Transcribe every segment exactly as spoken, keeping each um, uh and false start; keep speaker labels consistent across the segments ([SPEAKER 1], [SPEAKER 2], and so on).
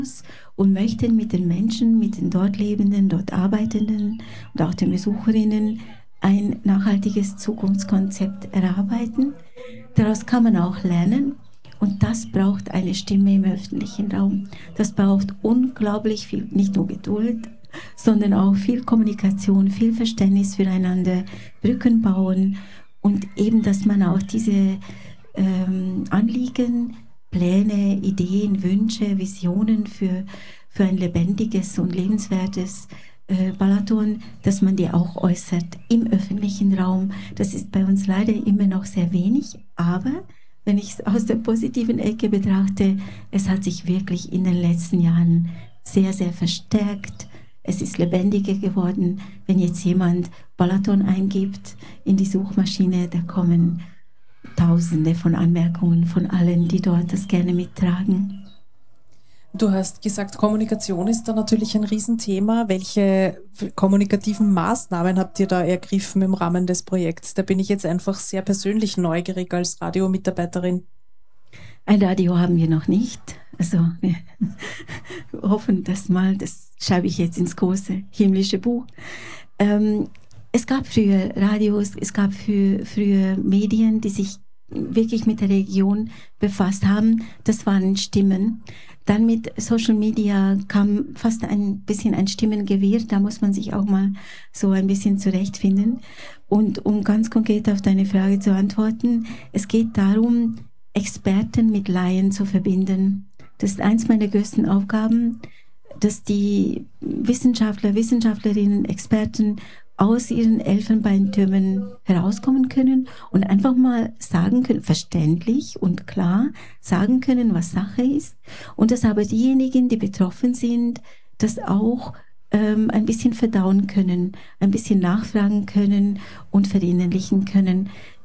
[SPEAKER 1] und möchten mit den Menschen, mit den dort Lebenden, dort Arbeitenden und auch den Besucherinnen ein nachhaltiges Zukunftskonzept erarbeiten. Daraus kann man auch lernen und das braucht eine Stimme im öffentlichen Raum. Das braucht unglaublich viel, nicht nur Geduld, sondern auch viel Kommunikation, viel Verständnis füreinander, Brücken bauen und eben, dass man auch diese ähm, Anliegen, Pläne, Ideen, Wünsche, Visionen für, für ein lebendiges und lebenswertes äh, Balaton, dass man die auch äußert im öffentlichen Raum. Das ist bei uns leider immer noch sehr wenig, aber wenn ich es aus der positiven Ecke betrachte, es hat sich wirklich in den letzten Jahren sehr, sehr verstärkt. Es ist lebendiger geworden. Wenn jetzt jemand Balaton eingibt in die Suchmaschine, da kommen Tausende von Anmerkungen von allen, die dort das gerne mittragen.
[SPEAKER 2] Du hast gesagt, Kommunikation ist da natürlich ein Riesenthema. Welche kommunikativen Maßnahmen habt ihr da ergriffen im Rahmen des Projekts? Da bin ich jetzt einfach sehr persönlich neugierig als Radiomitarbeiterin.
[SPEAKER 1] Ein Radio haben wir noch nicht. Also wir hoffen das mal, das schreibe ich jetzt ins große himmlische Buch. Ähm, es gab früher Radios, es gab früher, früher Medien, die sich wirklich mit der Region befasst haben. Das waren Stimmen. Dann mit Social Media kam fast ein bisschen ein Stimmengewirr. Da muss man sich auch mal so ein bisschen zurechtfinden. Und um ganz konkret auf deine Frage zu antworten, es geht darum, Experten mit Laien zu verbinden. Das ist eins meiner größten Aufgaben, dass die Wissenschaftler, Wissenschaftlerinnen, Experten aus ihren Elfenbeintürmen herauskommen können und einfach mal sagen können, verständlich und klar sagen können, was Sache ist. Und dass aber diejenigen, die betroffen sind, das auch ähm, ein bisschen verdauen können, ein bisschen nachfragen können und verinnerlichen können.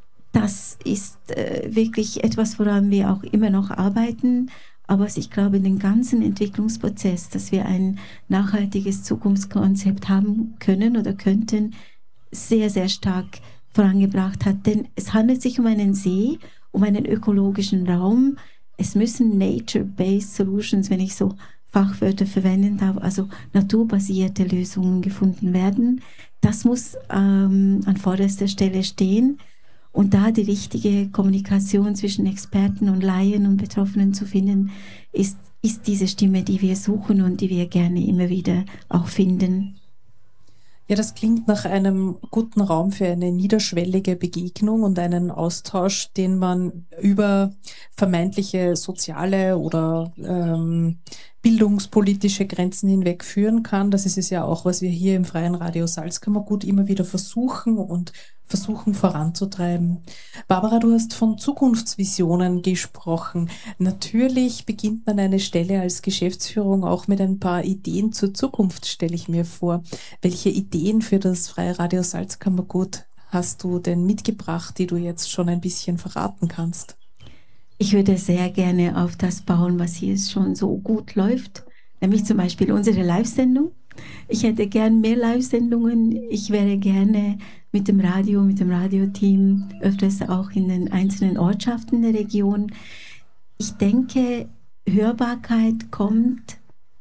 [SPEAKER 1] Das ist äh, wirklich etwas, woran wir auch immer noch arbeiten. Aber ich glaube, den ganzen Entwicklungsprozess, dass wir ein nachhaltiges Zukunftskonzept haben können oder könnten, sehr, sehr stark vorangebracht hat. Denn es handelt sich um einen See, um einen ökologischen Raum. Es müssen Nature-Based Solutions, wenn ich so Fachwörter verwenden darf, also naturbasierte Lösungen gefunden werden. Das muss ähm, an vorderster Stelle stehen. Und da die richtige Kommunikation zwischen Experten und Laien und Betroffenen zu finden, ist, ist diese Stimme, die wir suchen und die wir gerne immer wieder auch finden.
[SPEAKER 2] Ja, das klingt nach einem guten Raum für eine niederschwellige Begegnung und einen Austausch, den man über vermeintliche soziale oder ähm, bildungspolitische Grenzen hinweg führen kann. Das ist es ja auch, was wir hier im Freien Radio Salzkammergut immer wieder versuchen und versuchen voranzutreiben. Barbara, du hast von Zukunftsvisionen gesprochen. Natürlich beginnt man eine Stelle als Geschäftsführung auch mit ein paar Ideen zur Zukunft, stelle ich mir vor. Welche Ideen für das Freie Radio Salzkammergut hast du denn mitgebracht, die du jetzt schon ein bisschen verraten kannst?
[SPEAKER 1] Ich würde sehr gerne auf das bauen, was hier schon so gut läuft, nämlich zum Beispiel unsere Live-Sendung. Ich hätte gern mehr Live-Sendungen. Ich wäre gerne mit dem Radio, mit dem Radioteam öfters auch in den einzelnen Ortschaften der Region. Ich denke, Hörbarkeit kommt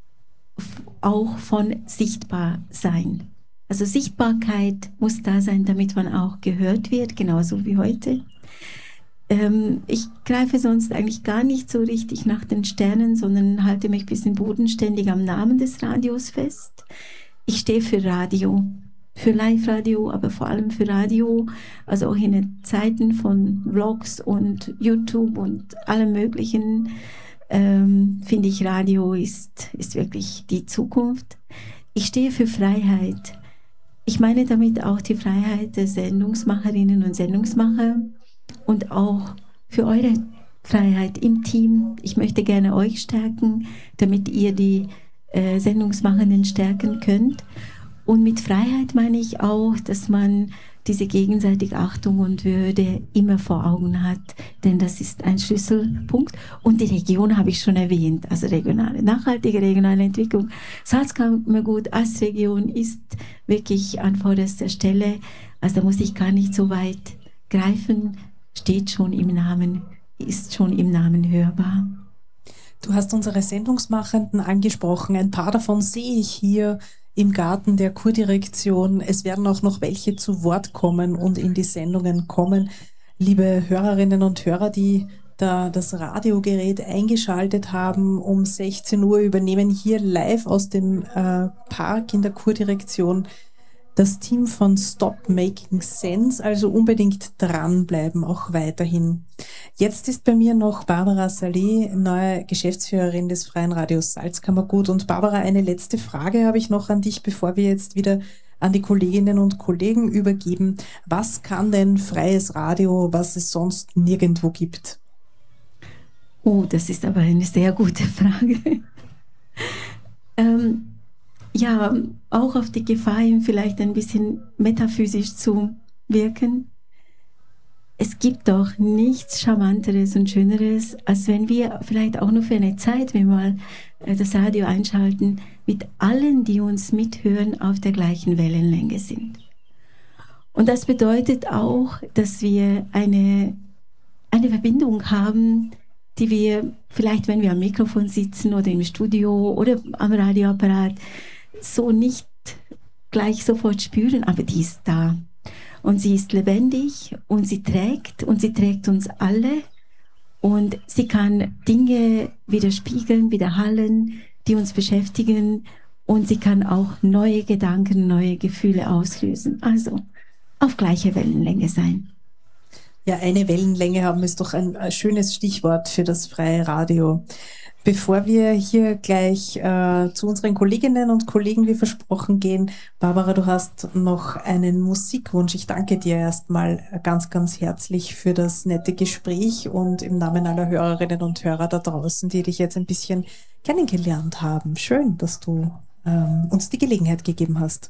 [SPEAKER 1] auch von Sichtbarsein. Also Sichtbarkeit muss da sein, damit man auch gehört wird, genauso wie heute. Ähm, ich greife sonst eigentlich gar nicht so richtig nach den Sternen, sondern halte mich ein bisschen bodenständig am Namen des Radios fest. Ich stehe für Radio, für Live-Radio, aber vor allem für Radio, also auch in den Zeiten von Vlogs und YouTube und allem Möglichen, ähm, finde ich, Radio ist, ist wirklich die Zukunft. Ich stehe für Freiheit. Ich meine damit auch die Freiheit der Sendungsmacherinnen und Sendungsmacher und auch für eure Freiheit im Team. Ich möchte gerne euch stärken, damit ihr die äh, Sendungsmachenden stärken könnt. Und mit Freiheit meine ich auch, dass man diese gegenseitige Achtung und Würde immer vor Augen hat, denn das ist ein Schlüsselpunkt. Und die Region habe ich schon erwähnt, also regionale, nachhaltige regionale Entwicklung. Salzkammergut als Region ist wirklich an vorderster Stelle, also da muss ich gar nicht so weit greifen, steht schon im Namen, ist schon im Namen hörbar.
[SPEAKER 2] Du hast unsere Sendungsmachenden angesprochen. Ein paar davon sehe ich hier im Garten der Kurdirektion. Es werden auch noch welche zu Wort kommen und in die Sendungen kommen. Liebe Hörerinnen und Hörer, die da das Radiogerät eingeschaltet haben, um sechzehn Uhr übernehmen hier live aus dem äh, Park in der Kurdirektion das Team von Stop Making Sense, also unbedingt dranbleiben, auch weiterhin. Jetzt ist bei mir noch Barbara Saleh, neue Geschäftsführerin des Freien Radios Salzkammergut. Und Barbara, eine letzte Frage habe ich noch an dich, bevor wir jetzt wieder an die Kolleginnen und Kollegen übergeben. Was kann denn freies Radio, was es sonst nirgendwo gibt?
[SPEAKER 1] Oh, das ist aber eine sehr gute Frage. ähm, ja, auch auf die Gefahr hin, vielleicht ein bisschen metaphysisch zu wirken. Es gibt doch nichts Charmanteres und Schöneres, als wenn wir vielleicht auch nur für eine Zeit, wenn wir mal das Radio einschalten, mit allen, die uns mithören, auf der gleichen Wellenlänge sind. Und das bedeutet auch, dass wir eine, eine Verbindung haben, die wir vielleicht, wenn wir am Mikrofon sitzen oder im Studio oder am Radioapparat, so nicht gleich sofort spüren, aber die ist da. Und sie ist lebendig und sie trägt und sie trägt uns alle und sie kann Dinge widerspiegeln, widerhallen, die uns beschäftigen und sie kann auch neue Gedanken, neue Gefühle auslösen. Also auf gleicher Wellenlänge sein.
[SPEAKER 2] Ja, eine Wellenlänge haben ist doch ein, ein schönes Stichwort für das freie Radio. Bevor wir hier gleich äh, zu unseren Kolleginnen und Kollegen wie versprochen gehen, Barbara, du hast noch einen Musikwunsch. Ich danke dir erstmal ganz, ganz herzlich für das nette Gespräch und im Namen aller Hörerinnen und Hörer da draußen, die dich jetzt ein bisschen kennengelernt haben. Schön, dass du ähm, uns die Gelegenheit gegeben hast.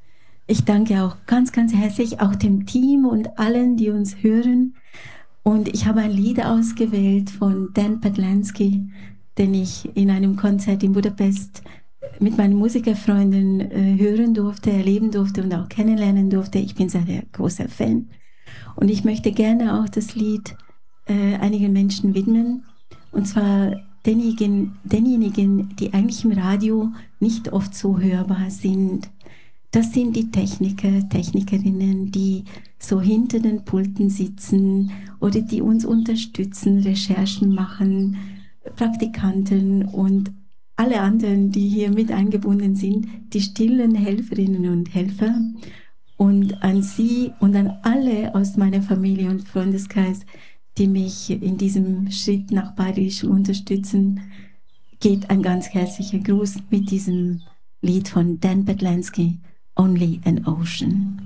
[SPEAKER 1] Ich danke auch ganz, ganz herzlich, auch dem Team und allen, die uns hören. Und ich habe ein Lied ausgewählt von Dan Patlansky, den ich in einem Konzert in Budapest mit meinen Musikerfreunden äh, hören durfte, erleben durfte und auch kennenlernen durfte. Ich bin sehr großer Fan. Und ich möchte gerne auch das Lied äh, einigen Menschen widmen. Und zwar denjenigen, denjenigen, die eigentlich im Radio nicht oft so hörbar sind. Das sind die Techniker, Technikerinnen, die so hinter den Pulten sitzen oder die uns unterstützen, Recherchen machen, Praktikanten und alle anderen, die hier mit eingebunden sind, die stillen Helferinnen und Helfer. Und an Sie und an alle aus meiner Familie und Freundeskreis, die mich in diesem Schritt nach Bayerisch unterstützen, geht ein ganz herzlicher Gruß mit diesem Lied von Dan Patlansky, Only an Ocean.